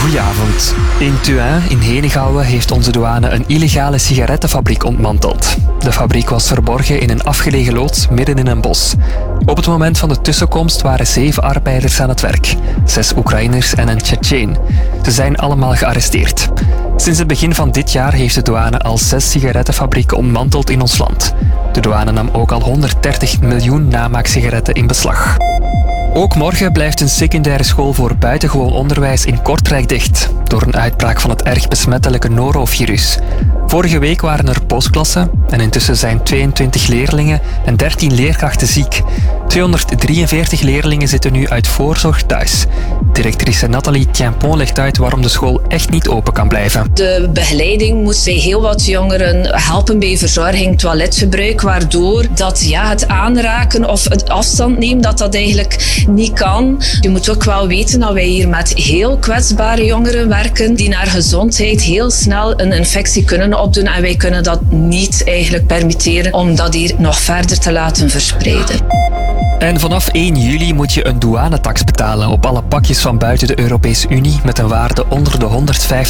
Goedenavond. In Thuin, in Henegouwen, heeft onze douane een illegale sigarettenfabriek ontmanteld. De fabriek was verborgen in een afgelegen loods midden in een bos. Op het moment van de tussenkomst waren 7 arbeiders aan het werk. 6 Oekraïners en een Tsjetsjeen. Ze zijn allemaal gearresteerd. Sinds het begin van dit jaar heeft de douane al 6 sigarettenfabrieken ontmanteld in ons land. De douane nam ook al 130 miljoen namaaksigaretten in beslag. Ook morgen blijft een secundaire school voor buitengewoon onderwijs in Kortrijk dicht, door een uitbraak van het erg besmettelijke norovirus. Vorige week waren er postklassen en intussen zijn 22 leerlingen en 13 leerkrachten ziek. 243 leerlingen zitten nu uit voorzorg thuis. Directrice Nathalie Tienpont legt uit waarom de school echt niet open kan blijven. De begeleiding moet bij heel wat jongeren helpen bij verzorging, toiletgebruik, waardoor dat het aanraken of het afstand nemen, dat eigenlijk niet kan. Je moet ook wel weten dat wij hier met heel kwetsbare jongeren werken die naar gezondheid heel snel een infectie kunnen opdoen en wij kunnen dat niet eigenlijk permitteren om dat hier nog verder te laten verspreiden. En vanaf 1 juli moet je een douanetax betalen op alle pakjes van buiten de Europese Unie met een waarde onder de